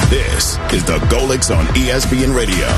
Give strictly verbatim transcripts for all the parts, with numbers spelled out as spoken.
This is the Golics on E S P N Radio.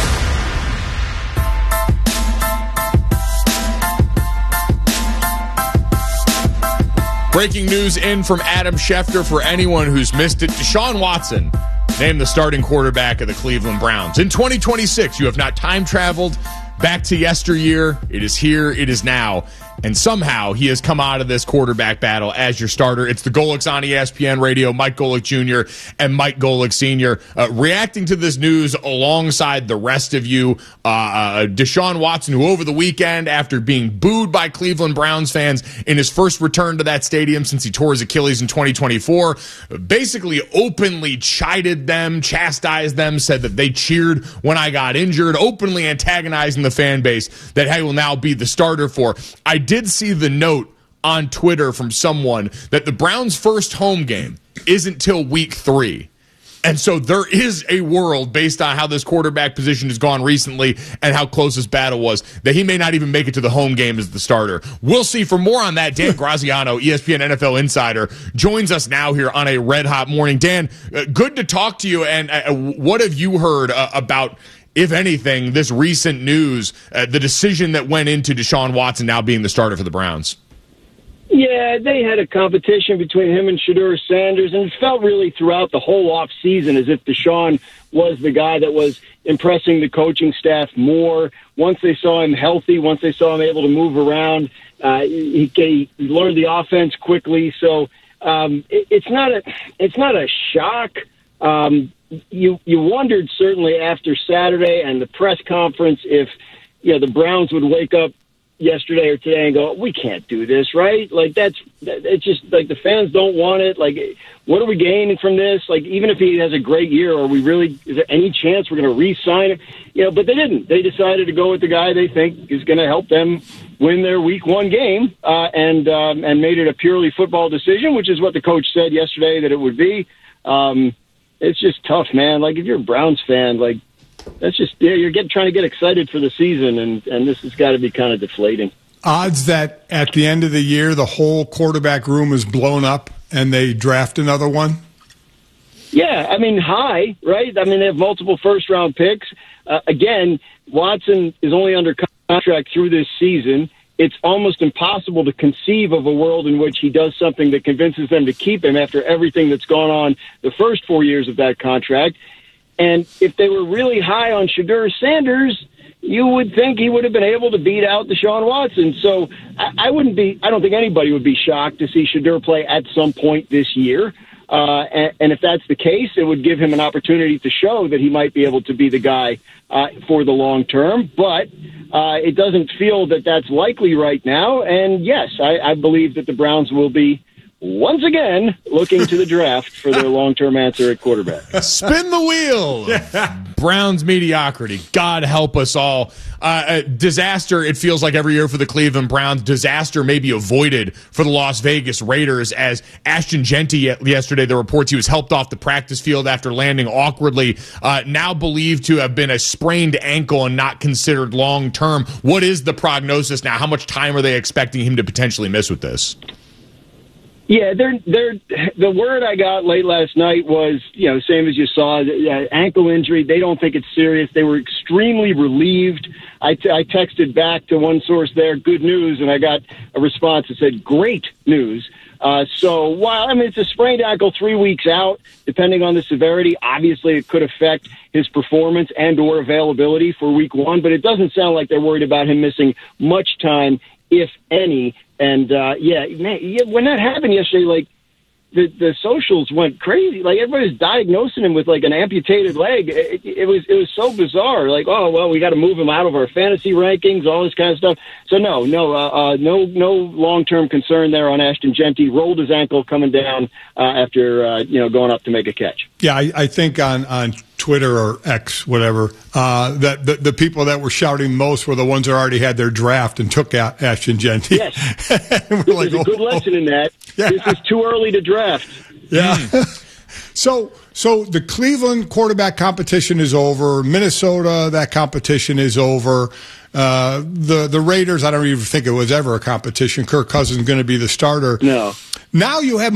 Breaking news in from Adam Schefter for anyone who's missed it. Deshaun Watson named the starting quarterback of the Cleveland Browns. In twenty twenty-six, you have not time traveled back to yesteryear. It is here. It is now. And somehow he has come out of this quarterback battle as your starter. It's the Golics on E S P N Radio, Mike Golic Junior and Mike Golic Senior Uh, reacting to this news alongside the rest of you. Uh, uh, Deshaun Watson, who over the weekend, after being booed by Cleveland Browns fans in his first return to that stadium since he tore his Achilles in twenty twenty-four, basically openly chided them, chastised them, said that they cheered when I got injured, openly antagonizing the fan base that he will now be the starter for. I did see the note on Twitter from someone that the Browns' first home game isn't till week three. And so there is a world, based on how this quarterback position has gone recently and how close this battle was, that he may not even make it to the home game as the starter. We'll see. For more on that, Dan Graziano, E S P N N F L insider, joins us now here on a red-hot morning. Dan, uh, good to talk to you. And uh, what have you heard uh, about, if anything, this recent news, uh, the decision that went into Deshaun Watson now being the starter for the Browns? Yeah, they had a competition between him and Shedeur Sanders, and it felt really throughout the whole off season as if Deshaun was the guy that was impressing the coaching staff more. Once they saw him healthy, once they saw him able to move around, uh, he, he learned the offense quickly. So um, it, it's not a it's not a shock. Um, you you wondered certainly after Saturday and the press conference if you know the Browns would wake up yesterday or today and go, we can't do this, right? Like, that's, it's just, like, the fans don't want it. Like, what are we gaining from this? Like, even if he has a great year, are we really, is there any chance we're going to re-sign him? You know, but they didn't. They decided to go with the guy they think is going to help them win their week one game, uh, and, um, and made it a purely football decision, which is what the coach said yesterday that it would be. Um, it's just tough, man. Like, if you're a Browns fan, like, that's just, yeah, you're getting, trying to get excited for the season, and, and this has got to be kind of deflating. Odds that at the end of the year, the whole quarterback room is blown up and they draft another one? Yeah, I mean, high, right? I mean, they have multiple first-round picks. Uh, again, Watson is only under contract through this season. It's almost impossible to conceive of a world in which he does something that convinces them to keep him after everything that's gone on the first four years of that contract. And if they were really high on Shedeur Sanders, you would think he would have been able to beat out Deshaun Watson. So I, I wouldn't be, I don't think anybody would be shocked to see Shedeur play at some point this year. Uh, and, and if that's the case, it would give him an opportunity to show that he might be able to be the guy uh, for the long term. But uh, it doesn't feel that that's likely right now. And yes, I, I believe that the Browns will be once again looking to the draft for their long-term answer at quarterback. Spin the wheel. Browns mediocrity. God help us all. Uh, disaster, it feels like every year for the Cleveland Browns. Disaster may be avoided for the Las Vegas Raiders, as Ashton Jeanty yesterday, the reports he was helped off the practice field after landing awkwardly, uh, now believed to have been a sprained ankle and not considered long-term. What is the prognosis now? How much time are they expecting him to potentially miss with this? Yeah, they're, they're, the word I got late last night was, you know, same as you saw, uh, ankle injury. They don't think it's serious. They were extremely relieved. I, t- I texted back to one source there, good news, and I got a response that said, great news. Uh, so while, I mean, it's a sprained ankle three weeks out, depending on the severity, obviously it could affect his performance and or availability for week one, but it doesn't sound like they're worried about him missing much time, if any. And, uh, yeah, man, yeah, when that happened yesterday, like, the, the socials went crazy. Like, everybody was diagnosing him with, like, an amputated leg. It, it was it was so bizarre. Like, oh, well, we got to move him out of our fantasy rankings, all this kind of stuff. So, no, no, uh, uh, no no long-term concern there on Ashton Jeanty. Rolled his ankle coming down uh, after, uh, you know, going up to make a catch. Yeah, I, I think on, on Twitter or X, whatever, uh, that the, the people that were shouting most were the ones that already had their draft and took out Ashton Jeanty. Yes. There's like, a good oh, lesson in that. Yeah. This is too early to draft. Yeah. so so the Cleveland quarterback competition is over. Minnesota, that competition is over. Uh, the, the Raiders, I don't even think it was ever a competition. Kirk Cousins is going to be the starter. No. Now you have